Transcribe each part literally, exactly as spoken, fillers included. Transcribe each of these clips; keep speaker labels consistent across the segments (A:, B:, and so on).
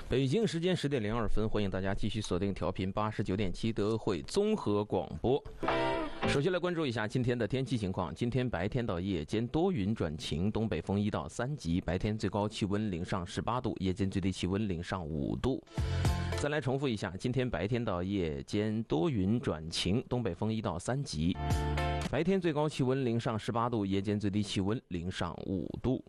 A: 北京时间十点零二分，欢迎大家继续锁定调频八十九点七德惠综合广播。首先来关注一下今天的天气情况。今天白天到夜间多云转晴，东北风一到三级，白天最高气温零上十八度，夜间最低气温零上五度。再来重复一下，今天白天到夜间多云转晴，东北风一到三级，白天最高气温零上十八度，夜间最低气温零上五度。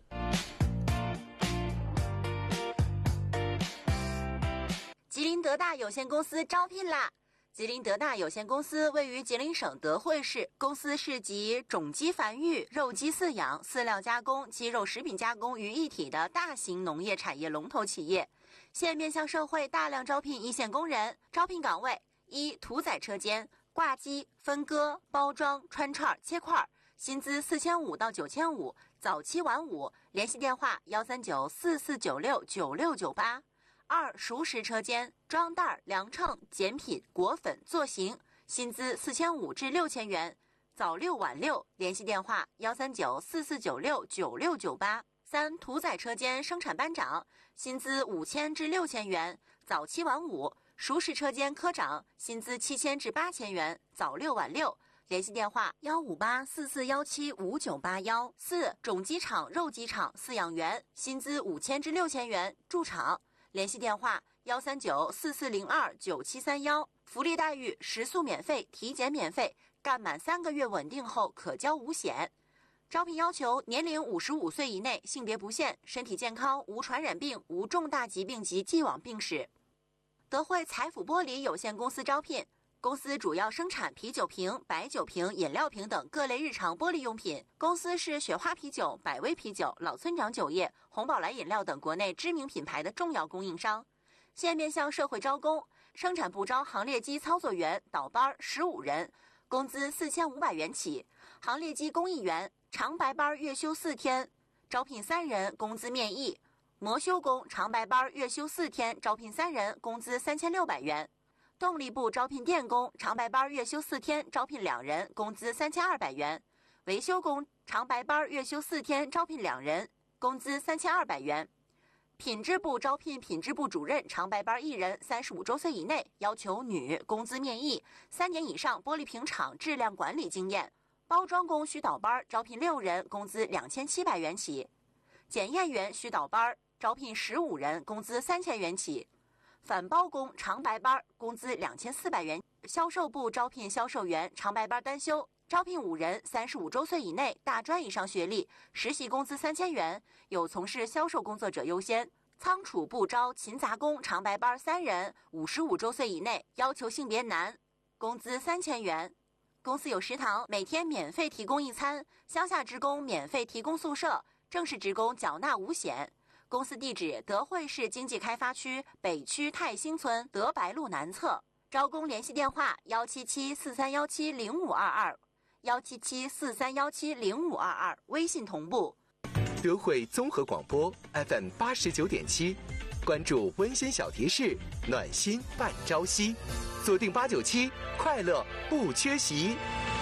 B: 吉林德大有限公司招聘啦！吉林德大有限公司位于吉林省德惠市，公司是集种鸡繁育、肉鸡饲养、饲料加工、鸡肉食品加工于一体的大型农业产业龙头企业。现面向社会大量招聘一线工人，招聘岗位：一、屠宰车间，挂鸡、分割、包装、穿串、切块，薪资四千五到九千五，早七晚五，联系电话：幺三九四四九六九六九八。二、熟食车间，装袋、量秤、拣品、裹粉、做形，薪资四千五至六千元，早六晚六，联系电话：幺三九四四九六九六九八。三、屠宰车间生产班长，薪资五千至六千元，早七晚五。熟食车间科长，薪资七千至八千元，早六晚六。联系电话：幺五八四四幺七五九八幺。四、种鸡场、肉鸡场饲养员，薪资五千至六千元，驻场。联系电话：幺三九四四零二九七三幺。福利待遇：食宿免费，体检免费，干满三个月稳定后可交五险。招聘要求：年龄五十五岁以内，性别不限，身体健康，无传染病，无重大疾病及既往病史。德惠财富玻璃有限公司招聘。公司主要生产啤酒瓶、白酒瓶、饮料瓶等各类日常玻璃用品。公司是雪花啤酒、百威啤酒、老村长酒业、红宝来饮料等国内知名品牌的重要供应商。现面向社会招工，生产部招行列机操作员，倒班十五人，工资四千五百元起；行列机工艺员，长白班月休四天，招聘三人，工资面议；磨修工长白班月休四天，招聘三人，工资三千六百元。动力部招聘电工，长白班月休四天，招聘两人，工资三千二百元；维修工长白班月休四天，招聘两人，工资三千二百元。品质部招聘品质部主任，长白班一人，三十五周岁以内，要求女，工资面议，三年以上玻璃瓶厂质量管理经验。包装工需倒班，招聘六人，工资两千七百元起。检验员需倒班，招聘十五人，工资三千元起。反包工长白班，工资两千四百元。销售部招聘销售员，长白班单休，招聘五人，三十五周岁以内，大专以上学历，实习工资三千元，有从事销售工作者优先。仓储部招勤杂工，长白班三人，五十五周岁以内，要求性别男，工资三千元。公司有食堂，每天免费提供一餐，乡下职工免费提供宿舍，正式职工缴纳五险。公司地址：德惠市经济开发区北区泰兴村德白路南侧。招工联系电话：幺七七四三幺七零五二二，幺七七四三幺七零五二二。微信同步。
C: 德惠综合广播 F M 八十九点七，关注温馨小提示，暖心伴朝夕，锁定八九七，快乐不缺席。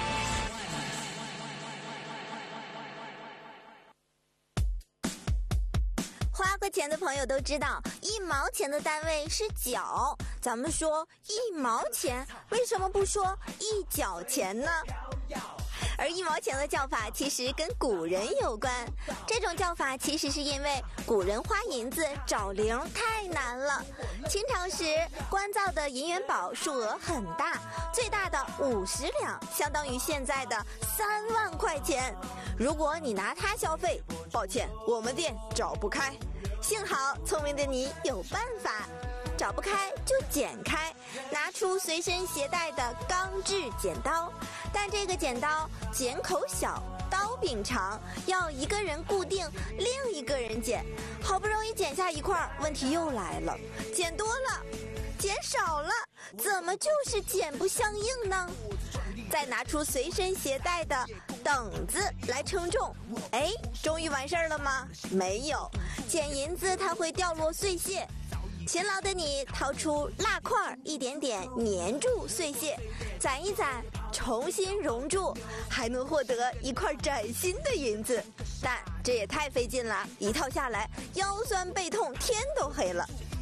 D: 花过钱的朋友都知道，一毛钱的单位是角。咱们说一毛钱，为什么不说一角钱呢？而一毛钱的叫法其实跟古人有关，这种叫法其实是因为古人花银子找零太难了。清朝时官造的银元宝数额很大，最大的五十两相当于现在的三万块钱。如果你拿它消费，抱歉，我们店找不开。幸好聪明的你有办法，找不开就剪开，拿出随身携带的钢制剪刀，但这个剪刀剪口小，刀柄长，要一个人固定，另一个人剪。好不容易剪下一块，问题又来了，剪多了，剪少了，怎么就是剪不相应呢？再拿出随身携带的等子来称重，哎，终于完事儿了吗？没有，捡银子它会掉落碎屑。勤劳的你掏出蜡块，一点点粘住碎屑，攒一攒，重新熔铸，还能获得一块崭新的银子。但这也太费劲了，一套下来腰酸背痛，天都黑了。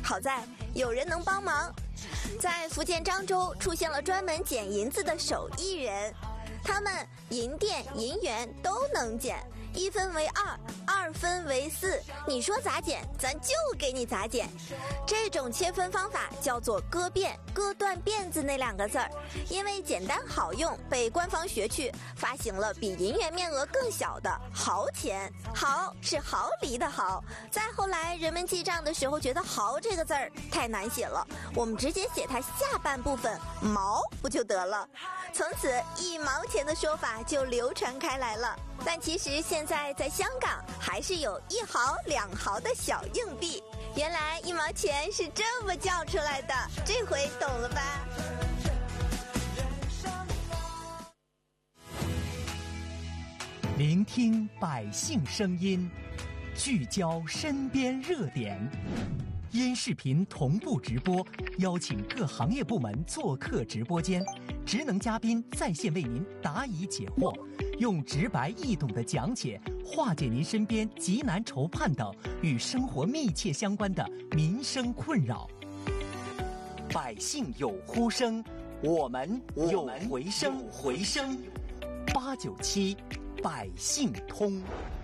D: 好在有人能帮忙。在福建漳州出现了专门捡银子的手艺人，他们银锭、银元都能捡，一分为二，二分为四，你说咋捡，咱就给你咋捡。这种切分方法叫做割辫，割断辫子那两个字儿，因为简单好用，被官方学去，发行了比银元面额更小的毫钱。毫是毫厘的毫。再后来，人们记账的时候觉得毫这个字儿太难写了，我们直接写它下半部分毛不就得了？从此一毛钱的说法就流传开来了。但其实现在在香港还是有一毫、两毫的小硬币。原来一毛钱是这么叫出来的，这回懂了吧？
E: 聆听百姓声音，聚焦身边热点，音视频同步直播，邀请各行业部门做客直播间，职能嘉宾在线为您答疑解惑，用直白易懂的讲解化解您身边急难愁盼等与生活密切相关的民生困扰。百姓有呼声，我们有回声。回声八九七百姓通。